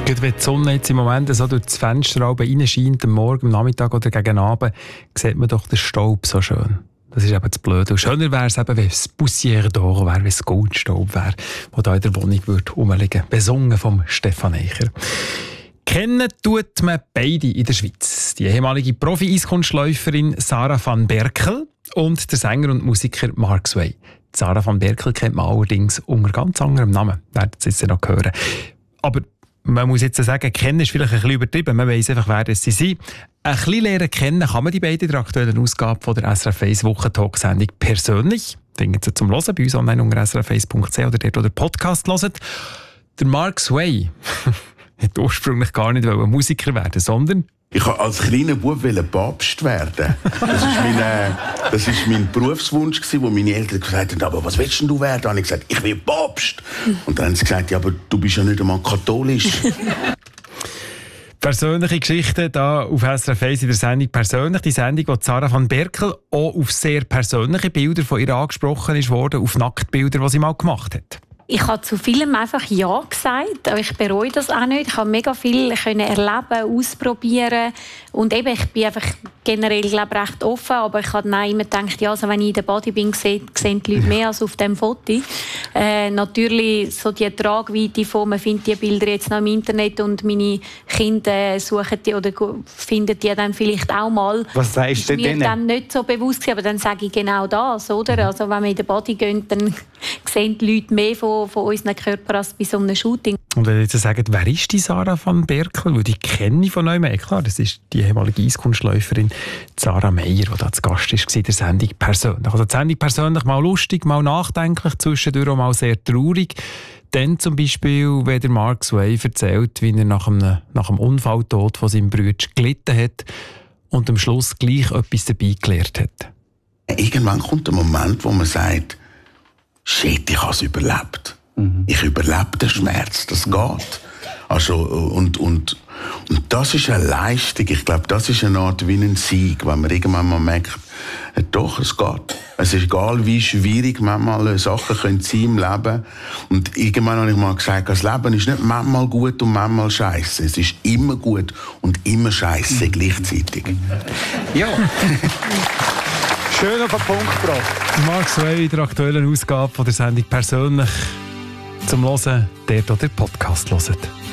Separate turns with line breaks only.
Gerade wenn die Sonne jetzt im Moment so durch das Fenster reinscheint, am Morgen, am Nachmittag oder gegen Abend, sieht man doch den Staub so schön. Das ist eben das Blöde. Und schöner wäre es eben, wenn es Poussière d'Or wäre, wenn es Goldstaub wäre, der da in der Wohnung rumliegen würde. Besungen vom Stefan Eicher. Kennen tut man beide in der Schweiz. Die ehemalige Profi-Eiskunstläuferin Sarah van Berkel und der Sänger und Musiker Mark Sway. Sarah van Berkel kennt man allerdings unter ganz anderem Namen. Werden Sie jetzt noch hören. Aber man muss jetzt sagen, kennen ist vielleicht ein bisschen übertrieben. Man weiss einfach, wer sie sind. Ein bisschen lernen kennen kann man die beiden in der aktuellen Ausgabe von der SRF 1 Wochentalk-Sendung persönlich. Finden Sie zum Hören bei uns online unter srf1.ch oder dort, wo der Podcast hört. Der Mark Sway wollte ursprünglich gar nicht Musiker werden, sondern
ich wollte als kleiner Bub Papst werden. Das ist mein Berufswunsch, wo meine Eltern gesagt haben, aber was willst du werden? Und ich gesagt, ich will Papst. Und dann haben sie gesagt, ja, aber du bist ja nicht einmal katholisch.
Persönliche Geschichten hier auf SRF 1 in der Sendung «Persönlich». Die Sendung, wo Sarah van Berkel auch auf sehr persönliche Bilder von ihr angesprochen ist worden, auf Nacktbilder, die sie mal gemacht hat.
Ich habe zu vielem einfach Ja gesagt, aber ich bereue das auch nicht. Ich habe mega viel erleben, ausprobieren und eben, ich bin einfach generell recht offen, aber ich habe immer gedacht, ja, also wenn ich in der Body bin, sehen die Leute mehr als auf dem Foto. Natürlich so die Tragweite von, man findet die Bilder jetzt noch im Internet und meine Kinder suchen die oder finden die dann vielleicht auch mal.
Was sagst du denn?
Mir dann nicht so bewusst gewesen, aber dann sage ich genau das, oder? Also wenn wir in der Body gehen, dann sehen die Leute mehr von unseren Körpern als bei so einem Shooting.
Und wenn ihr jetzt sagt, wer ist die Sarah van Berkel? Weil die kenne ich von neuem. Klar, das ist die ehemalige Eiskunstläuferin Sarah Meier, die da zu Gast war in der Sendung «Persönlich». Also die Sendung «Persönlich» mal lustig, mal nachdenklich, zwischendurch auch mal sehr traurig. Dann zum Beispiel, wenn der Mark Sway erzählt, wie er nach dem Unfalltod von seinem Bruder gelitten hat und am Schluss gleich etwas dabei gelernt hat.
Irgendwann kommt der Moment, wo man sagt, shit, ich habe es überlebt. Ich überlebe den Schmerz, das geht. Also, und das ist eine Leistung. Ich glaube, das ist eine Art wie ein Sieg, wenn man irgendwann mal merkt, doch, es geht. Es ist egal, wie schwierig manchmal Sachen sein im Leben. Und irgendwann habe ich mal gesagt, das Leben ist nicht manchmal gut und manchmal scheiße. Es ist immer gut und immer scheiße gleichzeitig.
Ja. Schön auf den Punkt gebracht.
Mark Sway in der aktuellen Ausgabe von der Sendung «Persönlich» zum Hören, der den Podcast hört.